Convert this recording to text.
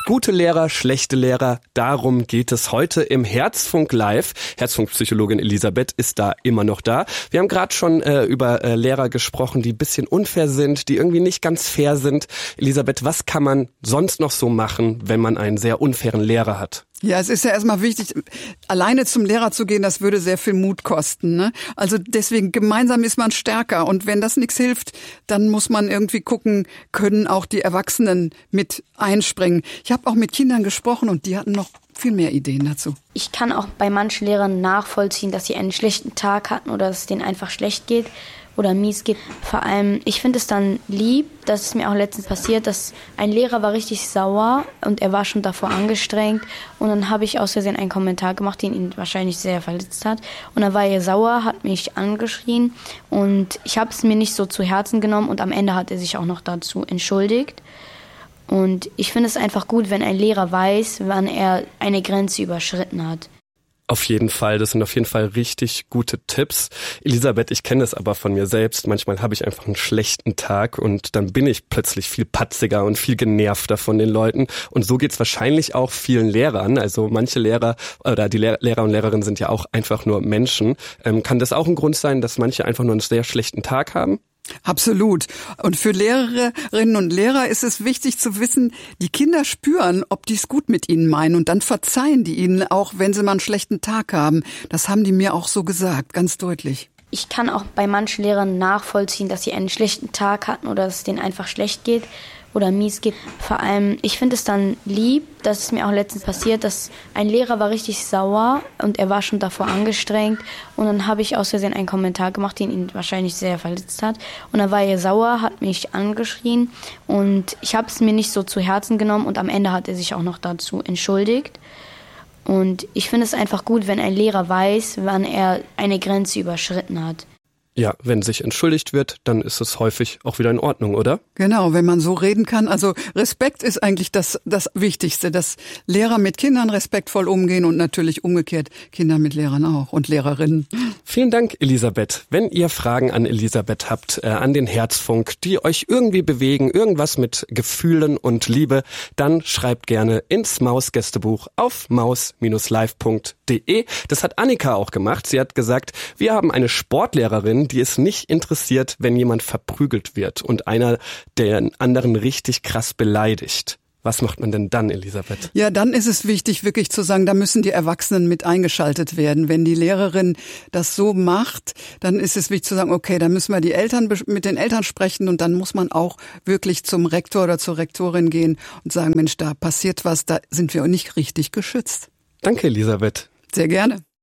Gute Lehrer, schlechte Lehrer, darum geht es heute im Herzfunk Live. Herzfunkpsychologin Elisabeth ist da immer noch da. Wir haben gerade schon über Lehrer gesprochen, die ein bisschen unfair sind, die irgendwie nicht ganz fair sind. Elisabeth, was kann man sonst noch so machen, wenn man einen sehr unfairen Lehrer hat? Ja, es ist ja erstmal wichtig, alleine zum Lehrer zu gehen, das würde sehr viel Mut kosten, ne? Also deswegen, gemeinsam ist man stärker. Und wenn das nichts hilft, dann muss man irgendwie gucken, können auch die Erwachsenen mit einspringen. Ich habe auch mit Kindern gesprochen und die hatten noch viel mehr Ideen dazu. Ich kann auch bei manchen Lehrern nachvollziehen, dass sie einen schlechten Tag hatten oder dass es denen einfach schlecht geht oder mies geht. Vor allem, ich finde es dann lieb, das ist mir auch letztens passiert, dass ein Lehrer war richtig sauer und er war schon davor angestrengt und dann habe ich aus Versehen einen Kommentar gemacht, den ihn wahrscheinlich sehr verletzt hat und dann war er sauer, hat mich angeschrien und ich habe es mir nicht so zu Herzen genommen und am Ende hat er sich auch noch dazu entschuldigt. Und ich finde es einfach gut, wenn ein Lehrer weiß, wann er eine Grenze überschritten hat. Auf jeden Fall, das sind auf jeden Fall richtig gute Tipps. Elisabeth, ich kenne das aber von mir selbst. Manchmal habe ich einfach einen schlechten Tag und dann bin ich plötzlich viel patziger und viel genervter von den Leuten. Und so geht's wahrscheinlich auch vielen Lehrern. Also manche Lehrer oder die Lehrer und Lehrerinnen sind ja auch einfach nur Menschen. Kann das auch ein Grund sein, dass manche einfach nur einen sehr schlechten Tag haben? Absolut. Und für Lehrerinnen und Lehrer ist es wichtig zu wissen, die Kinder spüren, ob die es gut mit ihnen meinen und dann verzeihen die ihnen auch, wenn sie mal einen schlechten Tag haben. Das haben die mir auch so gesagt, ganz deutlich. Ich kann auch bei manchen Lehrern nachvollziehen, dass sie einen schlechten Tag hatten oder dass es denen einfach schlecht geht oder mies geht. Vor allem, ich finde es dann lieb, das ist mir auch letztens passiert, dass ein Lehrer war richtig sauer und er war schon davor angestrengt und dann habe ich aus Versehen einen Kommentar gemacht, den ihn wahrscheinlich sehr verletzt hat und dann war er sauer, hat mich angeschrien und ich habe es mir nicht so zu Herzen genommen und am Ende hat er sich auch noch dazu entschuldigt. Und ich finde es einfach gut, wenn ein Lehrer weiß, wann er eine Grenze überschritten hat. Ja, wenn sich entschuldigt wird, dann ist es häufig auch wieder in Ordnung, oder? Genau, wenn man so reden kann. Also Respekt ist eigentlich das Wichtigste, dass Lehrer mit Kindern respektvoll umgehen und natürlich umgekehrt Kinder mit Lehrern auch und Lehrerinnen. Vielen Dank, Elisabeth. Wenn ihr Fragen an Elisabeth habt, an den Herzfunk, die euch irgendwie bewegen, irgendwas mit Gefühlen und Liebe, dann schreibt gerne ins Maus-Gästebuch auf maus-live.de. Das hat Annika auch gemacht. Sie hat gesagt, wir haben eine Sportlehrerin, die es nicht interessiert, wenn jemand verprügelt wird und einer den anderen richtig krass beleidigt. Was macht man denn dann, Elisabeth? Ja, dann ist es wichtig, wirklich zu sagen, da müssen die Erwachsenen mit eingeschaltet werden. Wenn die Lehrerin das so macht, dann ist es wichtig zu sagen, okay, da müssen wir mit den Eltern sprechen und dann muss man auch wirklich zum Rektor oder zur Rektorin gehen und sagen, Mensch, da passiert was, da sind wir nicht richtig geschützt. Danke, Elisabeth. Sehr gerne.